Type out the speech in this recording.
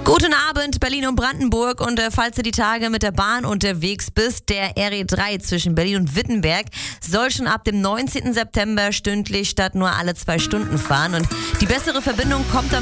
Guten Abend, Berlin und Brandenburg. Und falls du die Tage mit der Bahn unterwegs bist, der RE3 zwischen Berlin und Wittenberg soll schon ab dem 19. September stündlich statt nur alle 2 Stunden fahren. Und die bessere Verbindung kommt am